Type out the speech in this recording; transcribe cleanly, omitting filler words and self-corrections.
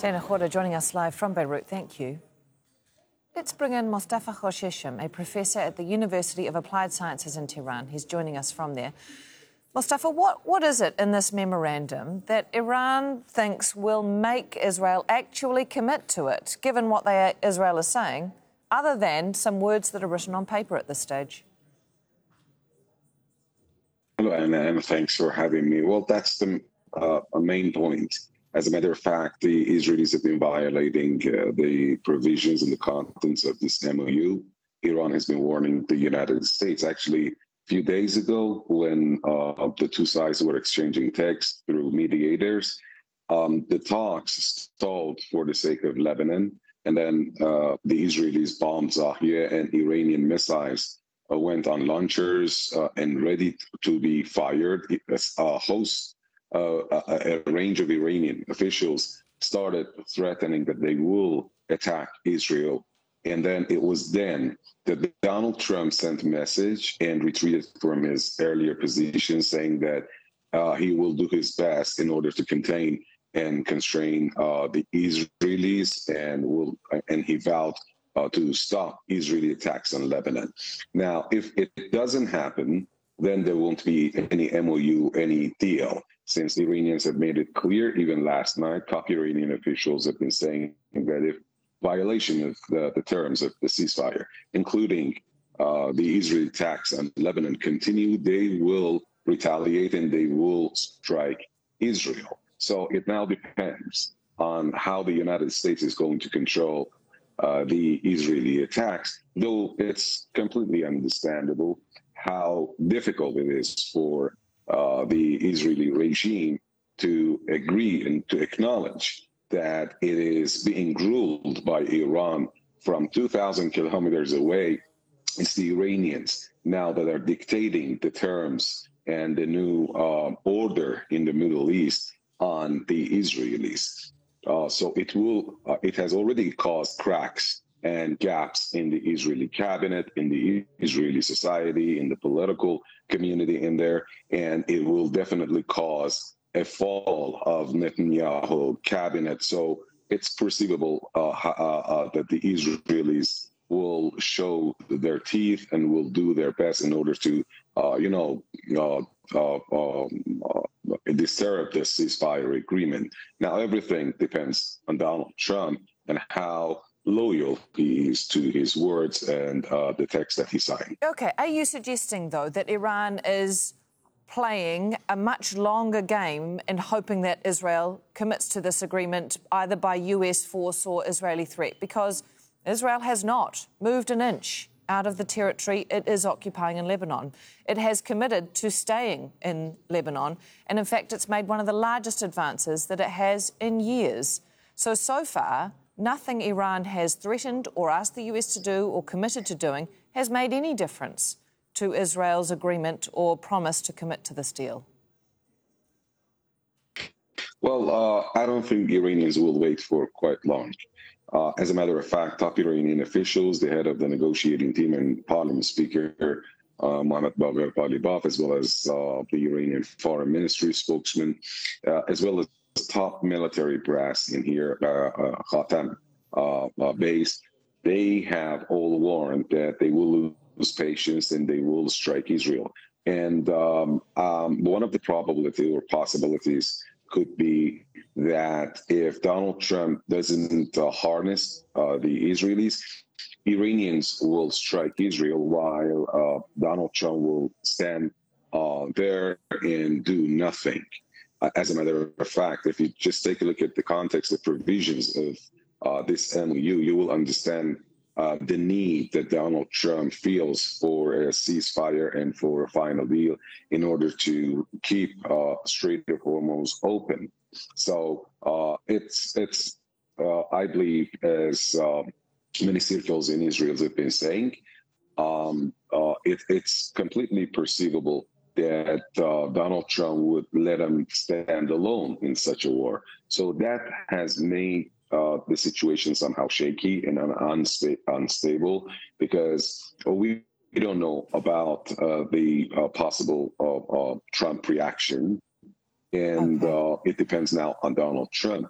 Jana Khora joining us live from Beirut. Thank you. Let's bring in Mostafa Khosheshem, a professor at the University of Applied Sciences in Tehran. He's joining us from there. Mostafa, what is it in this memorandum that Iran thinks will make Israel actually commit to it, given what Israel is saying, other than some words that are written on paper at this stage? Hello, Anna, and thanks for having me. Well, that's the main point. As a matter of fact, the Israelis have been violating the provisions and the contents of this MOU. Iran has been warning the United States. Actually, a few days ago, when the two sides were exchanging texts through mediators, the talks stalled for the sake of Lebanon. And then the Israelis bombed Zahia, and Iranian missiles went on launchers and ready to be fired. A range of Iranian officials started threatening that they will attack Israel. And then it was then that Donald Trump sent a message and retreated from his earlier position, saying that he will do his best in order to contain and constrain the Israelis, and he vowed to stop Israeli attacks on Lebanon. Now, if it doesn't happen, then there won't be any MOU, any deal, since the Iranians have made it clear, even last night, top Iranian officials have been saying that if violation of the terms of the ceasefire, including the Israeli attacks on Lebanon, continue, they will retaliate and they will strike Israel. So it now depends on how the United States is going to control the Israeli attacks, though it's completely understandable how difficult it is for the Israeli regime to agree and to acknowledge that it is being ruled by Iran from 2,000 kilometers away. It's the Iranians now that are dictating the terms and the new order in the Middle East on the Israelis. So it has already caused cracks and gaps in the Israeli cabinet, in the Israeli society, in the political community in there, and it will definitely cause a fall of Netanyahu cabinet. So it's perceivable that the Israelis will show their teeth and will do their best in order to, disturb the ceasefire agreement. Now, everything depends on Donald Trump and how loyal he is to his words and the text that he signed. OK, are you suggesting, though, that Iran is playing a much longer game in hoping that Israel commits to this agreement either by US force or Israeli threat? Because Israel has not moved an inch out of the territory it is occupying in Lebanon. It has committed to staying in Lebanon, and in fact it's made one of the largest advances that it has in years. So far, nothing Iran has threatened or asked the US to do or committed to doing has made any difference to Israel's agreement or promise to commit to this deal. Well, I don't think the Iranians will wait for quite long. As a matter of fact, top Iranian officials, the head of the negotiating team and Parliament Speaker Mohammad Bagher Ghalibaf, as well as the Iranian Foreign Ministry spokesman, as well as top military brass in here, Khatam base, they have all warned that they will lose patience and they will strike Israel. And one of the probability or possibilities could be that if Donald Trump doesn't harness the Israelis, Iranians will strike Israel while Donald Trump will stand there and do nothing. As a matter of fact, if you just take a look at the context, the provisions of this MOU, you will understand the need that Donald Trump feels for a ceasefire and for a final deal in order to keep Strait of Hormuz open. So it's I believe, as many circles in Israel have been saying, it's completely perceivable that Donald Trump would let him stand alone in such a war. So that has made the situation somehow shaky and unstable, because we don't know about the possible Trump reaction. And it depends now on Donald Trump